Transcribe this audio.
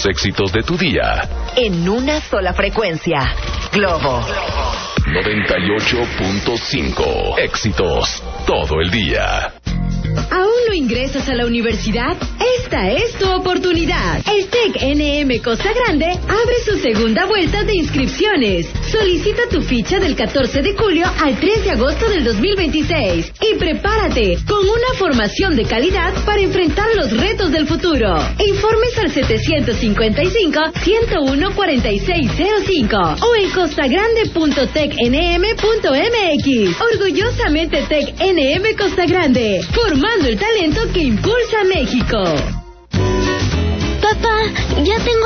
los éxitos de tu día. En una sola frecuencia. Globo 98.5. Éxitos todo el día. ¿Aún no ingresas a la universidad? Esta es tu oportunidad. El TEC NM Costa Grande abre su segunda vuelta de inscripciones. Solicita tu ficha del 14 de julio al 3 de agosto del 2026 y prepárate con una formación de calidad para enfrentar los retos del futuro. Informes al 755-101-4605 o en costagrande.tecnm.mx. Orgullosamente TEC NM Costa Grande, formando el talento que impulsa a México. Papá, ya tengo